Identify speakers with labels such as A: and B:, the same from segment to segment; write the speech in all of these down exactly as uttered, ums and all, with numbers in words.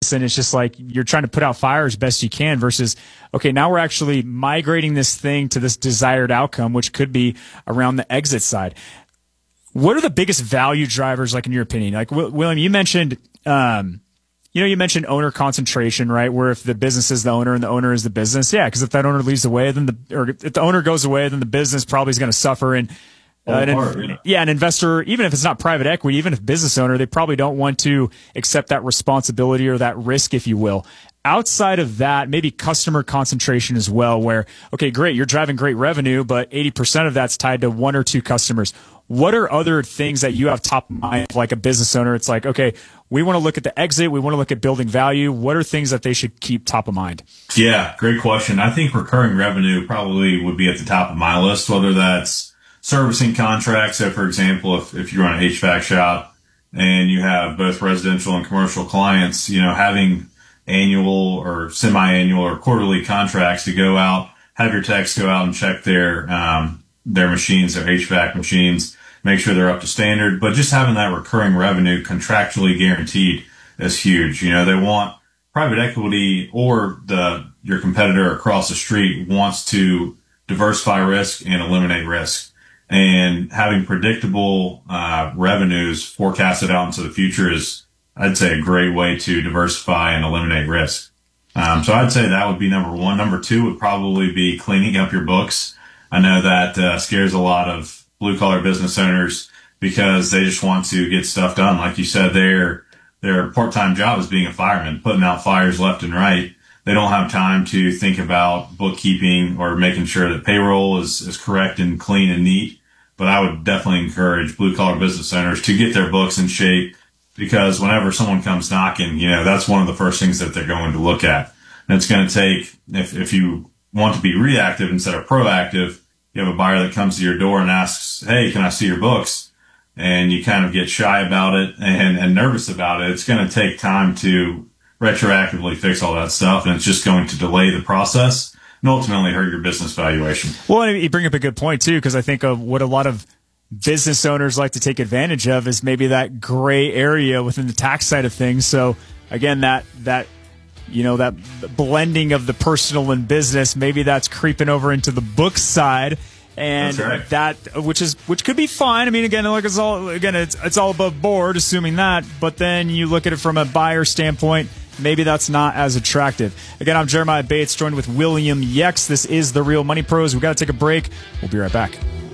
A: business, and it's just like you're trying to put out fire as best you can versus, okay, now we're actually migrating this thing to this desired outcome, which could be around the exit side. What are the biggest value drivers, like in your opinion? Like William, you mentioned, um, you know, you mentioned owner concentration, right? Where if the business is the owner and the owner is the business, yeah, because if that owner leaves away, then the or if the owner goes away, then the business probably is going to suffer. And uh, an,
B: hard, yeah.
A: yeah, an investor, even if it's not private equity, even if business owner, they probably don't want to accept that responsibility or that risk, if you will. Outside of that, maybe customer concentration as well, where, okay, great, you're driving great revenue, but eighty percent of that's tied to one or two customers. What are other things that you have top of mind, like a business owner? It's like, okay, we want to look at the exit. We want to look at building value. What are things that they should keep top of mind?
B: Yeah, great question. I think recurring revenue probably would be at the top of my list, whether that's servicing contracts. So, for example, if, if you run an H V A C shop and you have both residential and commercial clients, you know, having annual or semi-annual or quarterly contracts to go out, have your techs go out and check their um, their machines, their H V A C machines, make sure they're up to standard. But just having that recurring revenue contractually guaranteed is huge. You know, they want private equity or the your competitor across the street wants to diversify risk and eliminate risk. And having predictable uh, revenues forecasted out into the future is, I'd say, a great way to diversify and eliminate risk. Um, so I'd say that would be number one. Number two would probably be cleaning up your books. I know that uh, scares a lot of blue-collar business owners because they just want to get stuff done. Like you said, their their part-time job is being a fireman, putting out fires left and right. They don't have time to think about bookkeeping or making sure that payroll is, is correct and clean and neat. But I would definitely encourage blue-collar business owners to get their books in shape, because whenever someone comes knocking, you know, that's one of the first things that they're going to look at. And it's going to take, if, if you want to be reactive instead of proactive, you have a buyer that comes to your door and asks, hey, can I see your books? And you kind of get shy about it and, and nervous about it. It's going to take time to retroactively fix all that stuff. And it's just going to delay the process and ultimately hurt your business valuation.
A: Well, you bring up a good point, too, because I think of what a lot of business owners like to take advantage of is maybe that gray area within the tax side of things. So again, that, that, you know, that blending of the personal and business, maybe that's creeping over into the book side. And
B: right.
A: that, which is, which could be fine. I mean, again, like it's all, again, it's, it's all above board, assuming that, but then you look at it from a buyer standpoint, maybe that's not as attractive. Again, I'm Jeremiah Bates, joined with William Yex. This is The Real Money Pros. We've got to take a break. We'll be right back.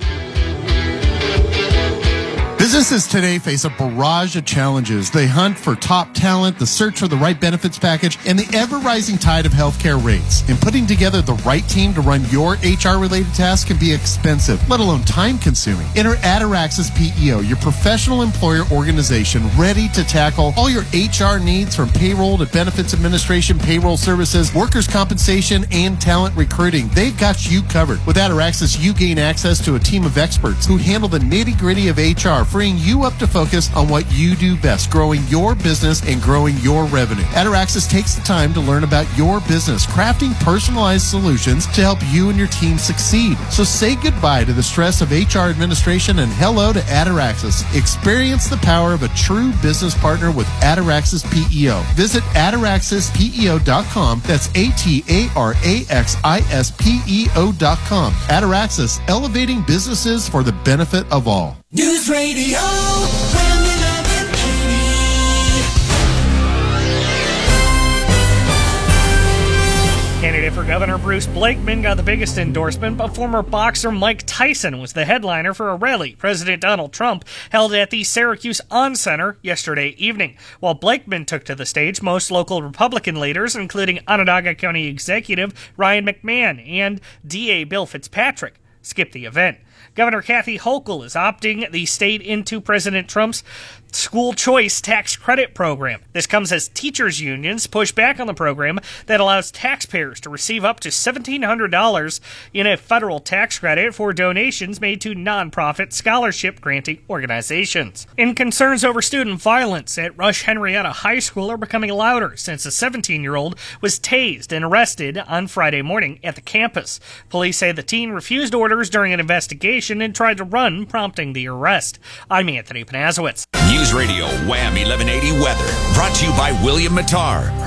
C: Businesses today face a barrage of challenges. They hunt for top talent, the search for the right benefits package, and the ever-rising tide of healthcare rates. And putting together the right team to run your H R-related tasks can be expensive, let alone time-consuming. Enter Ataraxis P E O, your professional employer organization ready to tackle all your H R needs, from payroll to benefits administration, payroll services, workers' compensation, and talent recruiting. They've got you covered. With Ataraxis, you gain access to a team of experts who handle the nitty-gritty of H R, freeing you up to focus on what you do best, growing your business and growing your revenue. Ataraxis takes the time to learn about your business, crafting personalized solutions to help you and your team succeed. So say goodbye to the stress of H R administration and hello to Ataraxis. Experience the power of a true business partner with Ataraxis P E O. Visit ataraxis P E O dot com. That's A T A R A X I S P E O dot com. Ataraxis, elevating businesses for the benefit of all.
D: News Radio, Wham eleven eighty.
E: Candidate for Governor Bruce Blakeman got the biggest endorsement, but former boxer Mike Tyson was the headliner for a rally President Donald Trump held at the Syracuse On Center yesterday evening. While Blakeman took to the stage, most local Republican leaders, including Onondaga County Executive Ryan McMahon and D A Bill Fitzpatrick, skipped the event. Governor Kathy Hochul is opting the state into President Trump's school choice tax credit program. This comes as teachers' unions push back on the program that allows taxpayers to receive up to seventeen hundred dollars in a federal tax credit for donations made to nonprofit scholarship granting organizations. And concerns over student violence at Rush Henrietta High School are becoming louder since a seventeen-year-old was tased and arrested on Friday morning at the campus. Police say the teen refused orders during an investigation and tried to run, prompting the arrest. I'm Anthony Panazowitz.
F: News Radio Wham eleven eighty Weather, brought to you by William Mattar.